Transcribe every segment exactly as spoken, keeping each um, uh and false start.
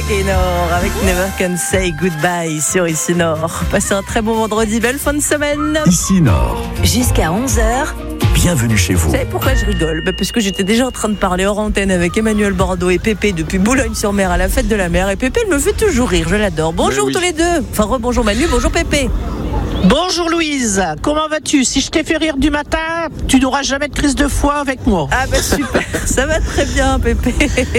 Eleanor avec Never Can Say Goodbye sur Ici Nord. Passez un très bon vendredi, belle fin de semaine. Ici Nord. Jusqu'à onze heures. Bienvenue chez vous. Vous savez pourquoi je rigole ? bah Parce que j'étais déjà en train de parler hors antenne avec Emmanuel Bordeaux et Pépé depuis Boulogne-sur-Mer à la fête de la mer. Et Pépé, il me fait toujours rire, je l'adore. Bonjour oui. tous les deux. Enfin, rebonjour Manu, bonjour Pépé. Bonjour Louise, comment vas-tu ? Si je t'ai fait rire du matin, tu n'auras jamais de crise de foie avec moi. Ah bah super, ça va très bien Pépé.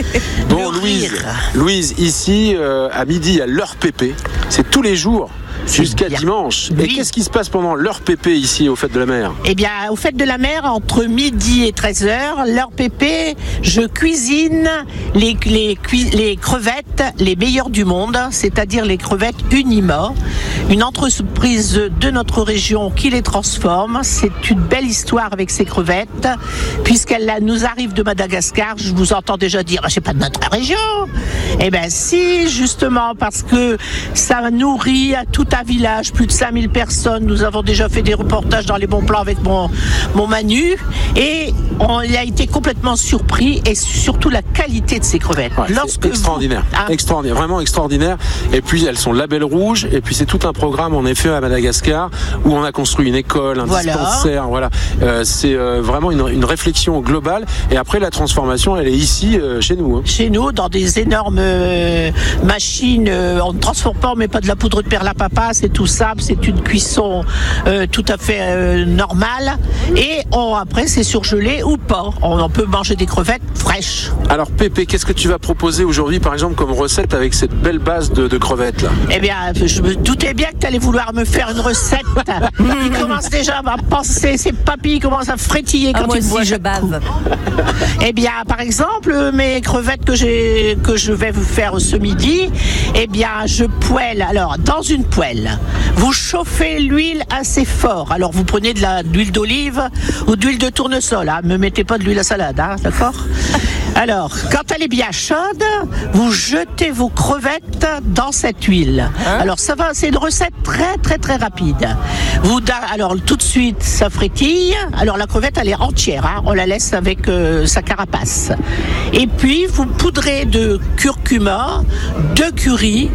Bon Louise, Louise, ici euh, à midi il y a l'heure Pépé, c'est tous les jours. Jusqu'à dimanche. Oui. Et qu'est-ce qui se passe pendant l'heure pépé ici au Fêtes de la Mer ? Eh bien, au Fêtes de la Mer, entre midi et treize heures, l'heure pépé, je cuisine les, les, les crevettes les meilleures du monde, c'est-à-dire les crevettes Unima, une entreprise de notre région qui les transforme. C'est une belle histoire avec ces crevettes, puisqu'elle nous arrive de Madagascar. Je vous entends déjà dire, ah, c'est pas de notre région. Eh bien, si, justement, parce que ça nourrit à tout un village, plus de cinq mille personnes. Nous avons déjà fait des reportages dans les bons plans avec mon, mon Manu et on a été complètement surpris et surtout la qualité de ces crevettes. Ouais, Lorsque extraordinaire, vous... ah. extraordinaire, vraiment extraordinaire. Et puis elles sont label rouge et puis c'est tout un programme en effet à Madagascar où on a construit une école, un voilà. dispensaire. Voilà, euh, c'est euh, vraiment une, une réflexion globale. Et après la transformation, elle est ici euh, chez nous. Hein. Chez nous, dans des énormes euh, machines. Euh, on ne transforme pas, on met pas de la poudre de perlimpinpin. C'est tout simple, c'est une cuisson euh, tout à fait euh, normale. Et on, après, c'est surgelé ou pas. On, on peut manger des crevettes fraîches. Alors Pépé, qu'est-ce que tu vas proposer aujourd'hui, par exemple, comme recette avec cette belle base de, de crevettes là ? Eh bien, je me doutais bien que tu allais vouloir me faire une recette. Il commence déjà à penser, ses papilles commencent à frétiller quand ah, moi il me voit. Je bave. Eh bien, par exemple, mes crevettes que j'ai, que je vais vous faire ce midi, eh bien, je poêle. Alors, dans une poêle, vous chauffez l'huile assez fort. Alors vous prenez de, la, de l'huile d'olive ou de l'huile de tournesol. Hein. Ne mettez pas de l'huile à salade, hein, d'accord ? Alors, quand elle est bien chaude, vous jetez vos crevettes dans cette huile. Hein ? Alors ça va, c'est une recette très très très rapide. Vous, alors tout de suite, ça frétille. Alors la crevette, elle est entière. Hein. On la laisse avec euh, sa carapace. Et puis vous poudrez de curcuma, de curry.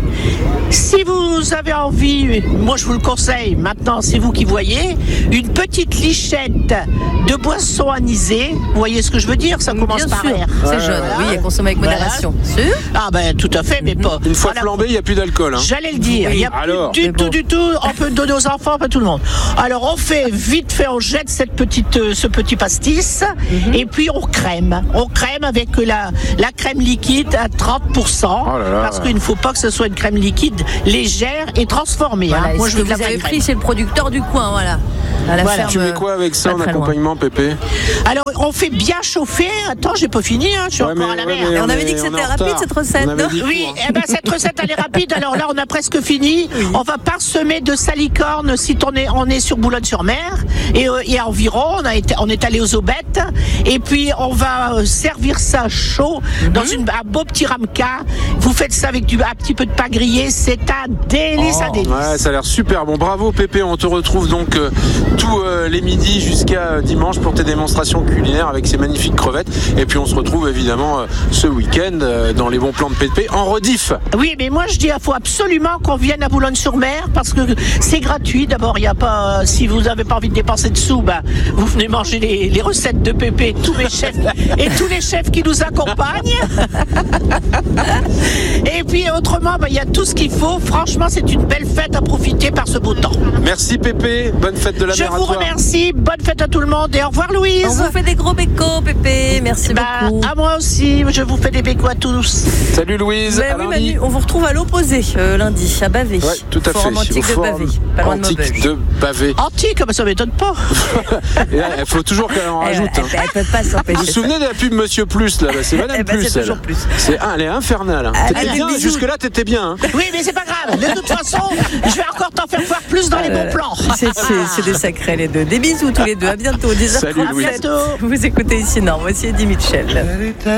Si vous avez envie, moi je vous le conseille, maintenant c'est vous qui voyez, une petite lichette de boisson anisée. Vous voyez ce que je veux dire ? Ça commence Bien par sûr. R. C'est ouais, jaune, oui, à consommer avec modération. Voilà. Sûr ? Ah ben tout à fait, mais pas. Une fois voilà. flambé, il n'y a plus d'alcool. Hein. J'allais le dire, il n'y a Alors, plus du tout, bon. du tout. On peut donner aux enfants, pas tout le monde. Alors on fait vite fait, on jette cette petite, euh, ce petit pastis, mm-hmm. et puis on crème. On crème avec la, la crème liquide à trente pour cent, oh là là. Parce qu'il ne faut pas que ce soit une crème liquide légère et transformée. Voilà, hein. Moi je veux vous avez pris chez le producteur du coin, voilà. À la voilà. ferme, tu mets quoi avec ça en accompagnement, loin. Pépé ? Alors on fait bien chauffer. Attends, j'ai pas fini, hein. Je suis ouais, encore mais, à la ouais, mer. Et on, on avait dit que c'était rapide cette recette, non ? Oui, eh ben cette recette elle est rapide. Alors là, on a presque fini. Oui. On va parsemer de salicorne si on est, on est sur Boulogne-sur-Mer et, euh, et environ. On a été, on est allé aux Aubettes et puis on va euh, servir ça chaud mm-hmm. dans une, un beau petit ramequin. Vous faites ça avec du, un petit peu de pain grillé. C'est un délice, oh, un délice. Ouais, ça a l'air super bon. Bravo Pépé. On te retrouve donc euh, tous euh, les midis jusqu'à dimanche pour tes démonstrations culinaires avec ces magnifiques crevettes. Et puis on se retrouve évidemment euh, ce week-end euh, dans les bons plans de Pépé en rediff. Oui, mais moi je dis il faut absolument qu'on vienne à Boulogne-sur-Mer parce que c'est gratuit. D'abord, il y a pas. Si vous n'avez pas envie de dépenser de sous, bah, vous venez manger les, les recettes de Pépé, tous mes chefs et tous les chefs qui nous accompagnent. Et puis autrement, bah, il y a tout ce qu'il faut. Franchement, c'est une belle fête à profiter par ce beau temps. Merci Pépé. Bonne fête de la Je mer à vous toi. remercie. Bonne fête à tout le monde et au revoir Louise. On vous fait des gros bécos, Pépé. Merci bah, beaucoup. À moi aussi. Je vous fais des bécos à tous. Salut Louise. Bah, oui, Manu, on vous retrouve à l'opposé euh, lundi, à Bavé. Ouais, tout à forum fait. Antique de Bavé. Pas loin de Antique de Bavé. Antique, mais ça m'étonne pas. Il faut toujours qu'elle en rajoute. Elle, elle, elle peut pas s'empêcher. Vous vous souvenez de la pub Monsieur Plus là ? C'est Madame eh ben, Plus. C'est elle. toujours Plus. C'est, ah, elle est infernale. Ah, t'étais bien. Jusque-là, t'étais bien. Hein. Oui, mais c'est pas grave. De toute façon, je vais encore t'en faire voir plus dans euh, les bons plans. C'est, c'est, c'est des sacrés les deux. Des bisous tous les deux. À bientôt. dix heures trente-sept. Salut Louise. Vous écoutez Ici Nord. Voici Eddie Mitchell.